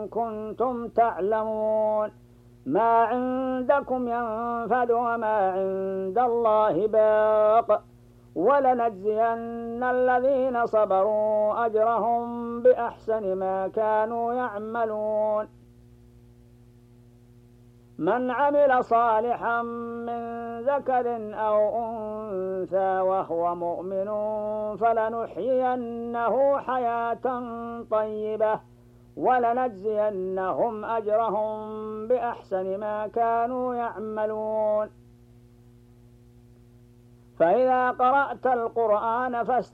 كنتم تعلمون ما عندكم ينفد وما عند الله باق ولنجزين الذين صبروا أجرهم بأحسن ما كانوا يعملون من عمل صالحا من ذكر أو أنثى وهو مؤمن فلنحيينه حياة طيبة ولنجزينهم أجرهم بأحسن ما كانوا يعملون فإذا قرأت القرآن